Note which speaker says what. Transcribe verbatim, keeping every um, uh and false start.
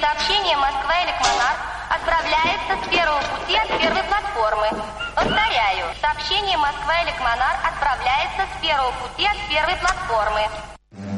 Speaker 1: Сообщение Москва-Электронар отправляется с первого пути от первой платформы. Повторяю, сообщение Москва-Электронар отправляется с первого пути от первой платформы.